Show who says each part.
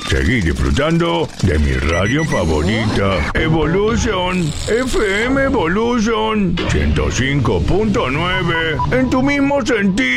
Speaker 1: Seguí disfrutando de mi radio favorita, Evolution, FM Evolution 105.9, en tu mismo sentido.